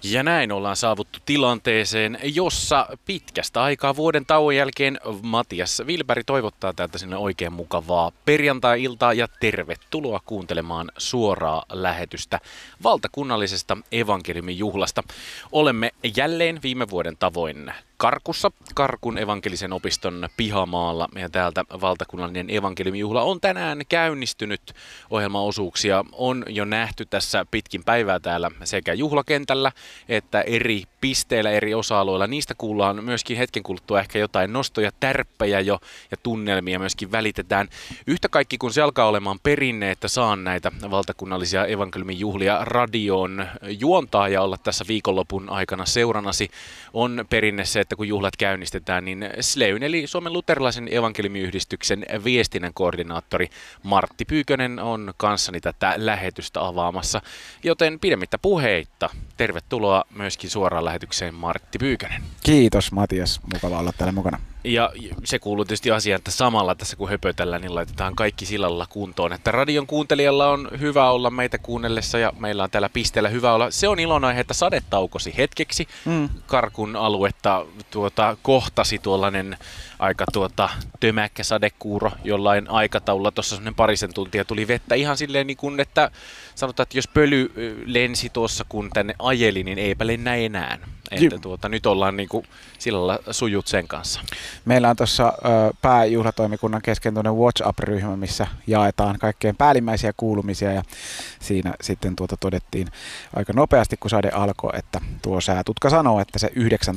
Ja näin ollaan saavuttu tilanteeseen, jossa pitkästä aikaa vuoden tauon jälkeen Matias Wilberg toivottaa täältä sinne oikein mukavaa perjantai-iltaa ja tervetuloa kuuntelemaan suoraa lähetystä valtakunnallisesta evankeliumin juhlasta. Olemme jälleen viime vuoden tavoin Karkussa, Karkun evankelisen opiston pihamaalla, ja täältä valtakunnallinen evankeliumijuhla on tänään käynnistynyt. Ohjelmaosuuksia on jo nähty tässä pitkin päivää täällä sekä juhlakentällä että eri pisteillä, eri osa-alueilla. Niistä kuullaan myöskin hetken kuluttua ehkä jotain nostoja, tärppejä jo ja tunnelmia myöskin välitetään. Yhtä kaikki kun se alkaa olemaan perinne, että saan näitä valtakunnallisia evankeliumijuhlia radioon juontaa ja olla tässä viikonlopun aikana seurannasi, on perinne se, että kun juhlat käynnistetään, niin SLEYn eli Suomen luterilaisen evankeliumiyhdistyksen viestinnän koordinaattori Martti Pyykönen on kanssani tätä lähetystä avaamassa. Joten pidemmittä puheitta, tervetuloa myöskin suoraan lähetykseen Martti Pyykönen. Kiitos Matias, mukava olla täällä mukana. Ja se kuuluu tietysti asiaan, että samalla tässä kun höpötellään, niin laitetaan kaikki sillä lailla kuntoon, että radion kuuntelijalla on hyvä olla meitä kuunnellessa ja meillä on täällä pisteellä hyvä olla. Se on ilonaihe, että sadetaukosi hetkeksi. Karkun aluetta kohtasi tuollainen aika tömäkkä sadekuuro jollain aikataululla. Tuossa semmoinen parisen tuntia tuli vettä ihan silleen niin kuin, että sanotaan, että jos pöly lensi tuossa kun tänne ajeli, niin eipä lennä enää. Että nyt ollaan niin kuin sillä lailla sujut sen kanssa. Meillä on tuossa pääjuhlatoimikunnan kesken WhatsApp-ryhmä, missä jaetaan kaikkein päällimmäisiä kuulumisia ja siinä sitten todettiin aika nopeasti, kun sade alkoi, että tuo säätutka sanoo, että se 19.30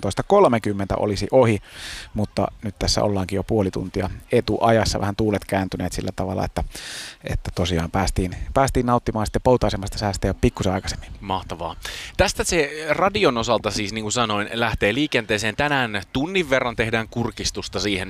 olisi ohi, mutta nyt tässä ollaankin jo puoli tuntia etuajassa, vähän tuulet kääntyneet sillä tavalla, että tosiaan päästiin nauttimaan sitten poutaisemasta säästä jo pikkusen aikaisemmin. Mahtavaa. Tästä se radion osalta siis niin kuin sanoin lähtee liikenteeseen tänään tunnin verran tehdään kurkistusta siihen,